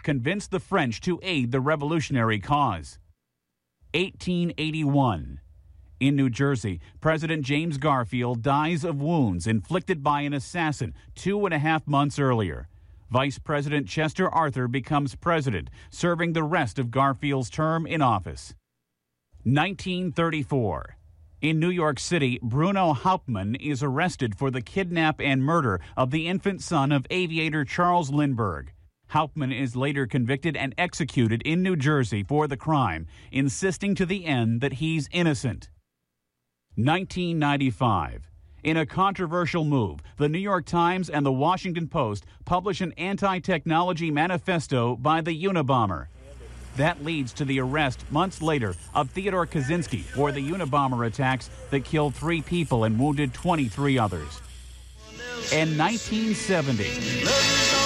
convinced the French to aid the revolutionary cause. 1881. In New Jersey, President James Garfield dies of wounds inflicted by an assassin 2.5 months earlier. Vice President Chester Arthur becomes president, serving the rest of Garfield's term in office. 1934. In New York City, Bruno Hauptmann is arrested for the kidnap and murder of the infant son of aviator Charles Lindbergh. Hauptmann is later convicted and executed in New Jersey for the crime, insisting to the end that he's innocent. 1995. In a controversial move, the New York Times and the Washington Post publish an anti-technology manifesto by the Unabomber. That leads to the arrest months later of Theodore Kaczynski for the Unabomber attacks that killed 3 people and wounded 23 others. In 1970,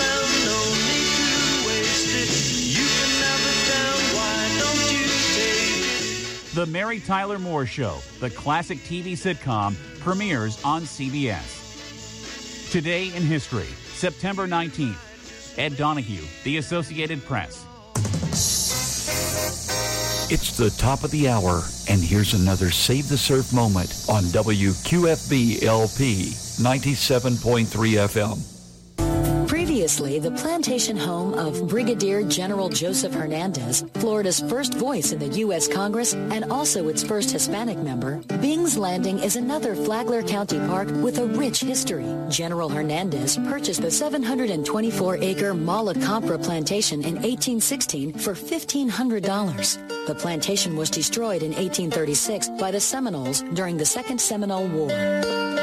The Mary Tyler Moore Show, the classic TV sitcom, premieres on CBS. Today in history, September 19th. Ed Donahue, The Associated Press. It's the top of the hour, and here's another Save the Surf moment on WQFB LP 97.3 FM. Previously, the plantation home of Brigadier General Joseph Hernandez, Florida's first voice in the U.S. Congress and also its first Hispanic member, Bing's Landing is another Flagler County park with a rich history. General Hernandez purchased the 724-acre Malacompra plantation in 1816 for $1,500. The plantation was destroyed in 1836 by the Seminoles during the Second Seminole War.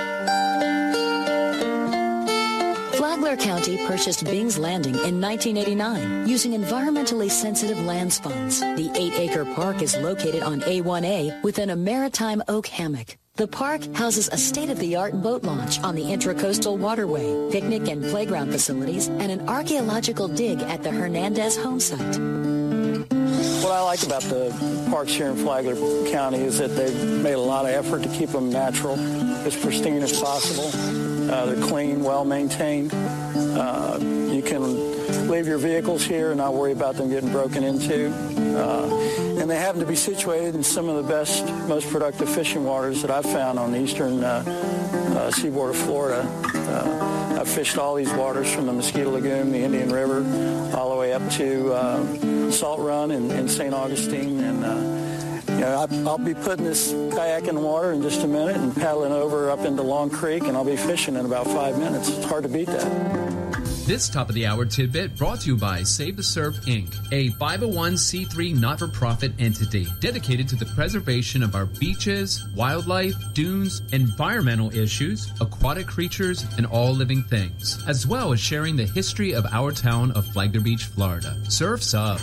Flagler County purchased Bing's Landing in 1989 using environmentally sensitive lands funds. The 8-acre park is located on A1A within a maritime oak hammock. The park houses a state-of-the-art boat launch on the Intracoastal Waterway, picnic and playground facilities, and an archaeological dig at the Hernandez home site. What I like about the parks here in Flagler County is that they've made a lot of effort to keep them natural, as pristine as possible. They're clean, well-maintained. You can leave your vehicles here and not worry about them getting broken into. And they happen to be situated in some of the best, most productive fishing waters that I've found on the eastern seaboard of Florida. I've fished all these waters from the Mosquito Lagoon, the Indian River, all the way up to Salt Run in St. Augustine. And I'll be putting this kayak in the water in just a minute and paddling over up into Long Creek, and I'll be fishing in about 5 minutes. It's hard to beat that. This top-of-the-hour tidbit brought to you by Save the Surf, Inc., a 501c3 not-for-profit entity dedicated to the preservation of our beaches, wildlife, dunes, environmental issues, aquatic creatures, and all living things, as well as sharing the history of our town of Flagler Beach, Florida. Surf's up.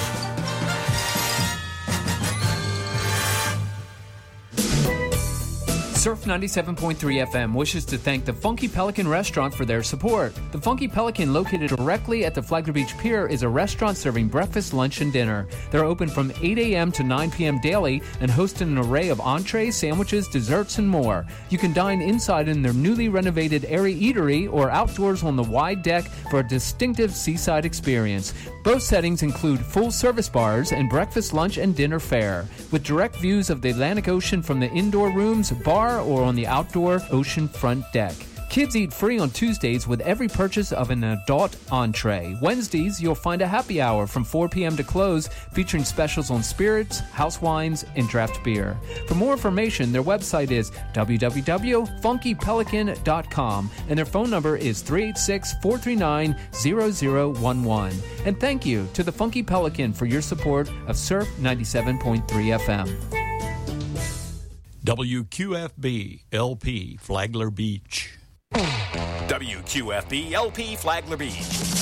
Surf 97.3 FM wishes to thank the Funky Pelican Restaurant for their support. The Funky Pelican, located directly at the Flagler Beach Pier, is a restaurant serving breakfast, lunch, and dinner. They're open from 8 a.m. to 9 p.m. daily and host an array of entrees, sandwiches, desserts, and more. You can dine inside in their newly renovated airy eatery or outdoors on the wide deck for a distinctive seaside experience. Both settings include full-service bars and breakfast, lunch, and dinner fare, with direct views of the Atlantic Ocean from the indoor rooms, bar, or on the outdoor ocean front deck. Kids eat free on Tuesdays with every purchase of an adult entree. Wednesdays, you'll find a happy hour from 4 p.m. to close, featuring specials on spirits, house wines, and draft beer. For more information, their website is www.funkypelican.com, and their phone number is 386-439-0011. And thank you to the Funky Pelican for your support of Surf 97.3 FM. WQFB LP Flagler Beach. WQFB LP Flagler Beach.